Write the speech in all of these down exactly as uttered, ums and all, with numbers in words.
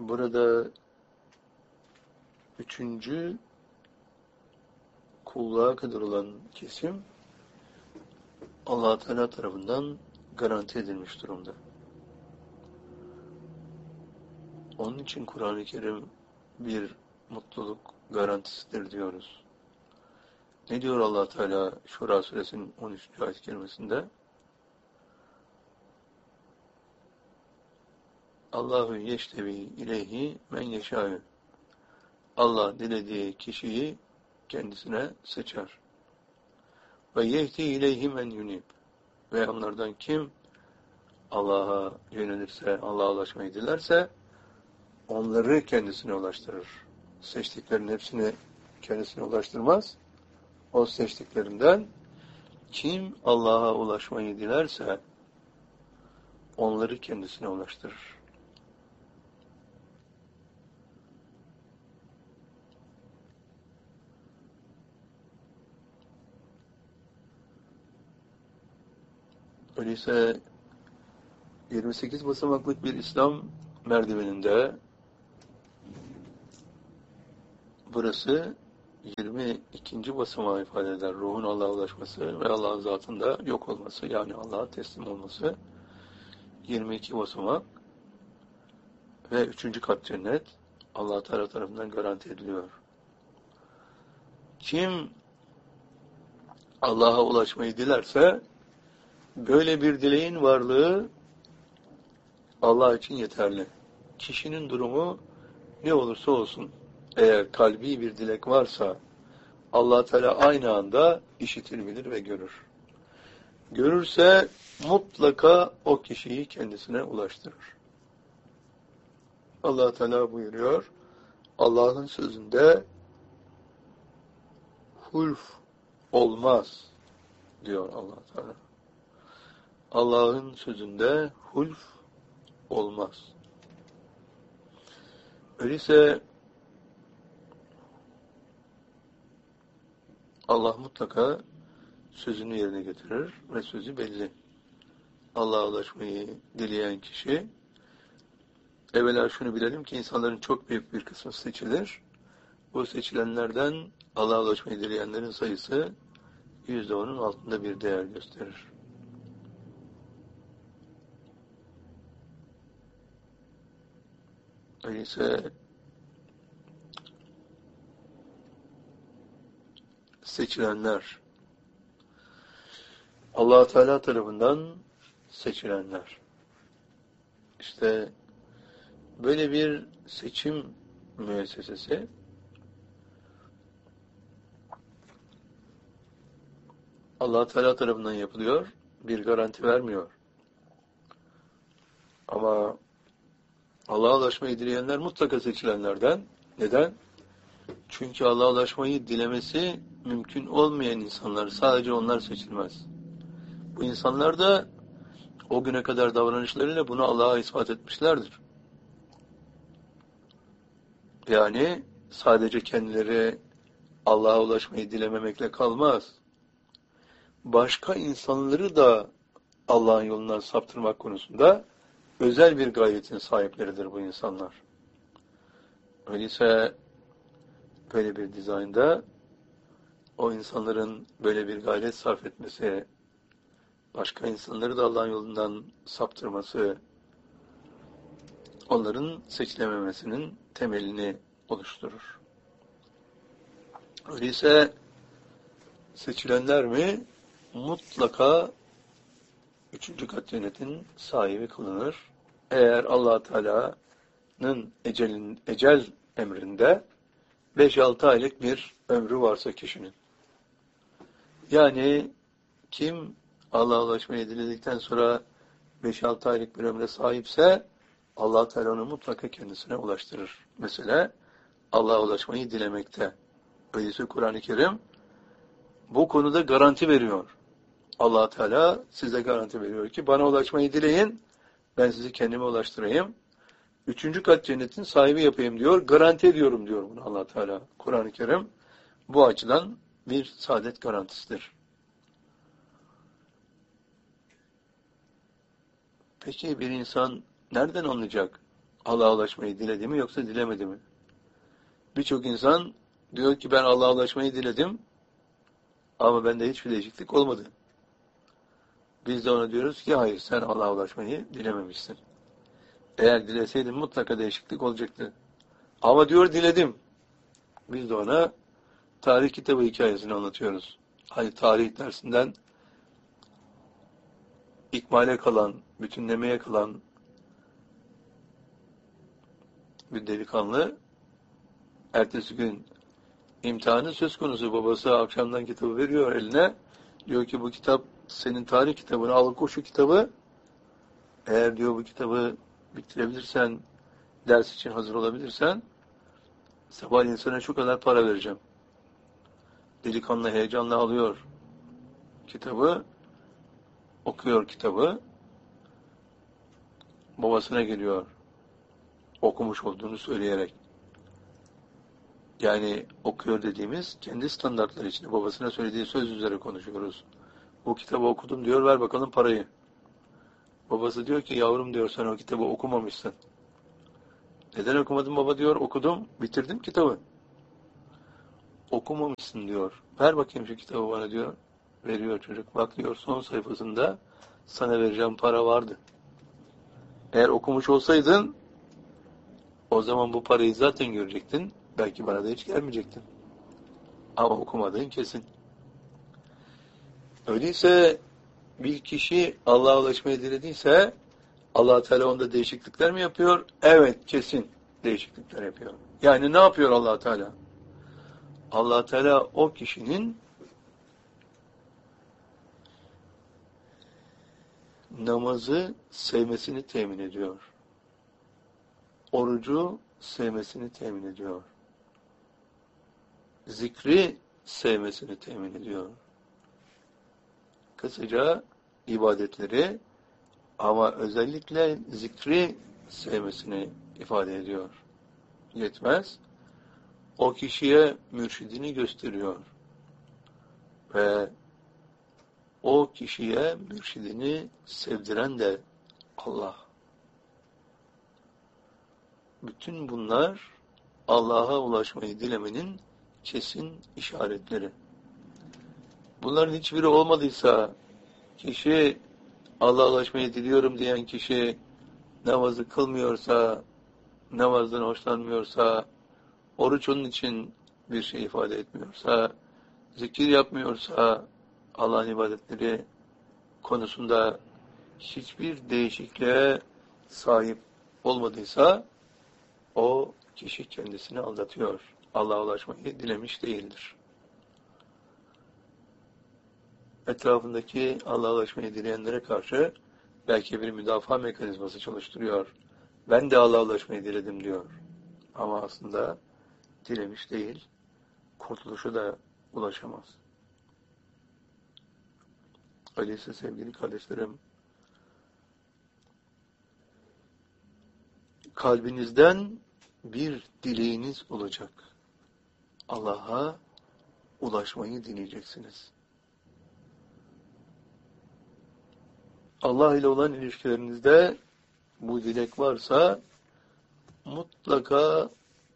Burada üçüncü kulluğa kadar olan kesim Allah Teala tarafından garanti edilmiş durumda. Onun için Kur'an-ı Kerim bir mutluluk garantisidir diyoruz. Ne diyor Allah Teala Şura suresinin on üçüncü ayet-i kerimesinde? Allahu yeştevi ileyhi men yeşâ'ü. Allah dilediği kişiyi kendisine seçer. Ve yehdi ileyhi men yunib. Ve onlardan kim Allah'a yönelirse, Allah'a ulaşmayı dilerse onları kendisine ulaştırır. Seçtiklerinin hepsini kendisine ulaştırmaz. O seçtiklerinden kim Allah'a ulaşmayı dilerse onları kendisine ulaştırır. Öyleyse yirmi sekiz basamaklık bir İslam merdiveninde burası yirmi ikinci basamağı ifade eder. Ruhun Allah'a ulaşması ve Allah'ın zatında yok olması, yani Allah'a teslim olması. yirmi iki basamak ve üçüncü kat cennet Allah Teala tarafından garanti ediliyor. Kim Allah'a ulaşmayı dilerse böyle bir dileğin varlığı Allah için yeterli. Kişinin durumu ne olursa olsun, eğer kalbi bir dilek varsa Allah Teala aynı anda işitir, bilir ve görür. Görürse mutlaka o kişiyi kendisine ulaştırır. Allah Teala buyuruyor, Allah'ın sözünde hulf olmaz diyor Allah Teala. Allah'ın sözünde hulf olmaz. Öyleyse Allah mutlaka sözünü yerine getirir ve sözü belli. Allah'a ulaşmayı dileyen kişi, evvela şunu bilelim ki insanların çok büyük bir kısmı seçilir. Bu seçilenlerden Allah'a ulaşmayı dileyenlerin sayısı yüzde onun altında bir değer gösterir. Öyleyse seçilenler, Allah Teala tarafından seçilenler. İşte böyle bir seçim müessesesi Allah Teala tarafından yapılıyor, bir garanti vermiyor. Ama Allah'a ulaşmayı dileyenler mutlaka seçilenlerden. Neden? Çünkü Allah'a ulaşmayı dilemesi mümkün olmayan insanlar, sadece onlar seçilmez. Bu insanlar da o güne kadar davranışlarıyla bunu Allah'a ispat etmişlerdir. Yani sadece kendileri Allah'a ulaşmayı dilememekle kalmaz. Başka insanları da Allah'ın yolundan saptırmak konusunda özel bir gayretin sahipleridir bu insanlar. Öyleyse böyle bir dizaynda o insanların böyle bir gayret sarf etmesi, başka insanları da Allah'ın yolundan saptırması, onların seçilememesinin temelini oluşturur. Öyleyse seçilenler mi? Mutlaka üçüncü kat cennetin sahibi kılınır. Eğer Allah Teala'nın ecelin, ecel emrinde beş altı aylık bir ömrü varsa kişinin. Yani kim Allah'a ulaşmayı diledikten sonra beş altı aylık bir ömre sahipse Allah Teala onu mutlaka kendisine ulaştırır. Mesela Allah'a ulaşmayı dilemekte. Öyleyse Kur'an-ı Kerim bu konuda garanti veriyor. Allah Teala size garanti veriyor ki bana ulaşmayı dileyin, ben sizi kendime ulaştırayım. Üçüncü kat cennetin sahibi yapayım diyor. Garanti ediyorum diyor bunu Allah Teala. Kur'an-ı Kerim bu açıdan bir saadet garantisidir. Peki bir insan nereden anlayacak Allah'a ulaşmayı diledi mi yoksa dilemedi mi? Birçok insan diyor ki ben Allah'a ulaşmayı diledim ama bende hiçbir değişiklik olmadı. Biz de ona diyoruz ki hayır, sen Allah'a ulaşmayı dilememişsin. Eğer dileseydin mutlaka değişiklik olacaktı. Ama diyor diledim. Biz de ona tarih kitabı hikayesini anlatıyoruz. Hani tarih dersinden ikmale kalan, bütünlemeye kalan bir delikanlı ertesi gün imtihanı söz konusu, babası akşamdan kitabı veriyor eline. Diyor ki bu kitap senin tarih kitabını, al oku şu kitabı. Eğer diyor bu kitabı bitirebilirsen, ders için hazır olabilirsen sabahleyin sana şu kadar para vereceğim. Delikanlı heyecanla alıyor kitabı, okuyor kitabı. Babasına geliyor, okumuş olduğunu söyleyerek. Yani okuyor dediğimiz kendi standartları içinde babasına söylediği söz üzere konuşuyoruz. Bu kitabı okudum diyor, ver bakalım parayı. Babası diyor ki yavrum diyor, sen o kitabı okumamışsın. Neden okumadın baba diyor, okudum, bitirdim kitabı. Okumamışsın diyor. Ver bakayım şu kitabı bana diyor. Veriyor çocuk. Bak diyor, son sayfasında sana vereceğim para vardı. Eğer okumuş olsaydın o zaman bu parayı zaten görecektin. Belki bana da hiç gelmeyecektin. Ama okumadığın kesin. Öyleyse bir kişi Allah'a ulaşmayı dilediyse Allah Teala onda değişiklikler mi yapıyor? Evet, kesin değişiklikler yapıyor. Yani ne yapıyor Allah Teala? Allah Teala o kişinin namazı sevmesini temin ediyor. Orucu sevmesini temin ediyor. Zikri sevmesini temin ediyor. Kısaca ibadetleri ama özellikle zikri sevmesini ifade ediyor. Yetmez. O kişiye mürşidini gösteriyor. Ve o kişiye mürşidini sevdiren de Allah. Bütün bunlar Allah'a ulaşmayı dilemenin kesin işaretleri. Bunların hiçbiri olmadıysa, kişi Allah'a ulaşmayı diliyorum diyen kişi namazı kılmıyorsa, namazdan hoşlanmıyorsa, oruç onun için bir şey ifade etmiyorsa, zikir yapmıyorsa, Allah'ın ibadetleri konusunda hiçbir değişikliğe sahip olmadıysa, o kişi kendisini aldatıyor. Allah'a ulaşmayı dilemiş değildir. Etrafındaki Allah'a ulaşmayı dileyenlere karşı belki bir müdafaa mekanizması çalıştırıyor. Ben de Allah'a ulaşmayı diledim diyor. Ama aslında dilemiş değil, kurtuluşa da ulaşamaz. Öyleyse sevgili kardeşlerim, kalbinizden bir dileğiniz olacak. Allah'a ulaşmayı dileyeceksiniz. Allah ile olan ilişkilerinizde bu dilek varsa mutlaka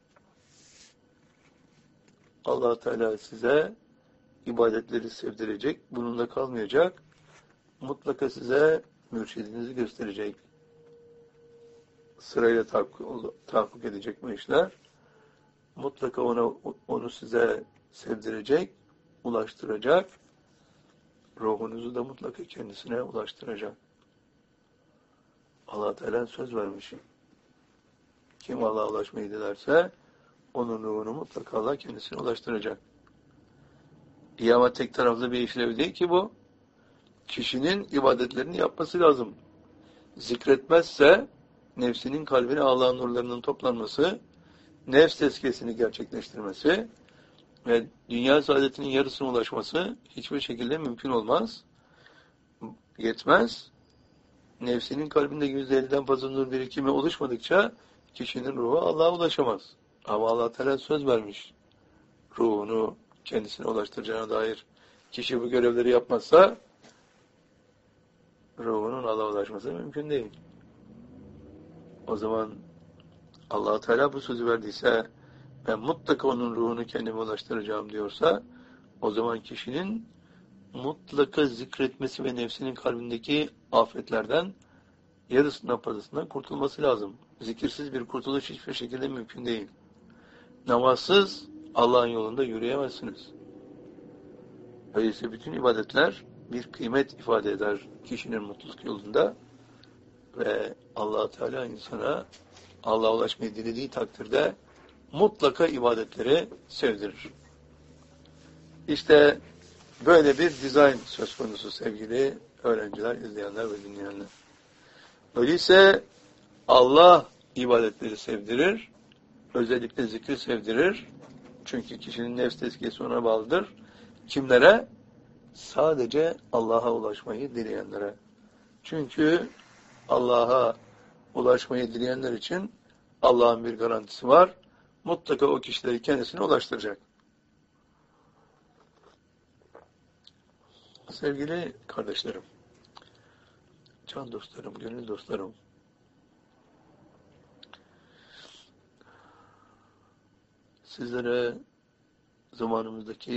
Allah Teala size ibadetleri sevdirecek, bununla kalmayacak. Mutlaka size mürşidinizi gösterecek. Sırayla tahakkuk, tahakkuk edecek bu işler. Mutlaka ona, onu size sevdirecek, ulaştıracak. Ruhunuzu da mutlaka kendisine ulaştıracak. Allah Teala söz vermiş. Kim Allah'a ulaşmayı dilerse onun ruhunu mutlaka Allah kendisine ulaştıracak. İyi ama tek taraflı bir işlev değil ki bu. Kişinin ibadetlerini yapması lazım. Zikretmezse nefsinin kalbine Allah'ın nurlarının toplanması, nefs tezkiyesini gerçekleştirmesi ve dünya saadetinin yarısına ulaşması hiçbir şekilde mümkün olmaz. Yetmez. Nefsinin kalbinde yüzde elliden fazla nur birikimi oluşmadıkça kişinin ruhu Allah'a ulaşamaz. Ama Allah Teala söz vermiş. Ruhunu kendisine ulaştıracağına dair. Kişi bu görevleri yapmazsa ruhunun Allah'a ulaşması mümkün değil. O zaman Allah Teala bu sözü verdiyse, ben mutlaka onun ruhunu kendime ulaştıracağım diyorsa, o zaman kişinin mutlaka zikretmesi ve nefsinin kalbindeki afetlerden yarısından fazlasından kurtulması lazım. Zikirsiz bir kurtuluş hiçbir şekilde mümkün değil. Namazsız Allah'ın yolunda yürüyemezsiniz. Öyleyse bütün ibadetler bir kıymet ifade eder kişinin mutluluk yolunda ve Allah Teala insana Allah'a ulaşmayı dilediği takdirde mutlaka ibadetleri sevdirir. İşte böyle bir dizayn söz konusu sevgili öğrenciler, izleyenler ve dinleyenler. Öyleyse Allah ibadetleri sevdirir, özellikle zikri sevdirir. Çünkü kişinin nefs tezkiyesi ona bağlıdır. Kimlere? Sadece Allah'a ulaşmayı dileyenlere. Çünkü Allah'a ulaşmayı dileyenler için Allah'ın bir garantisi var. Mutlaka o kişileri kendisine ulaştıracak. Sevgili kardeşlerim, can dostlarım, gönül dostlarım, sizlere zamanımızdaki